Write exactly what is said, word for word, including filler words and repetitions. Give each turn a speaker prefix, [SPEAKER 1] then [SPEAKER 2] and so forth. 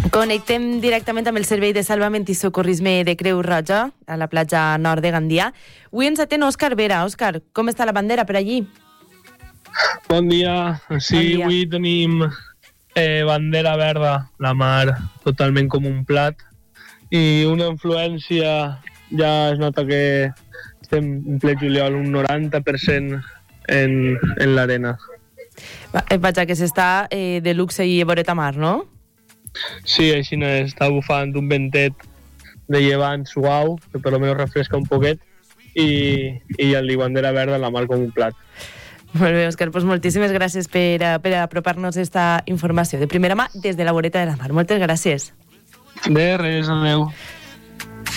[SPEAKER 1] Connectem directament amb el Servei de Salvament i Socorrisme de Creu Roja, a la platja nord de Gandia. Avui ens atén Òscar Vera. Òscar, com està la bandera per allí?
[SPEAKER 2] Bon dia. Sí, bon dia. Avui tenim eh, bandera verda, la mar totalment com un plat, i una influència, ja es nota que estem en ple juliol, un noranta per cent en, en l'arena.
[SPEAKER 1] Vaja, que s'està eh, de luxe i voreta mar, no?
[SPEAKER 2] Sí, així està bufant un ventet de llevant suau, que per almenys refresca un poquet, i, i el bandera verda la mar com un plat.
[SPEAKER 1] Molt bé, Òscar, doncs moltíssimes gràcies per, per apropar-nos aquesta informació de primera mà des de la voreta de la mar. Moltes gràcies.
[SPEAKER 2] De res, adeu.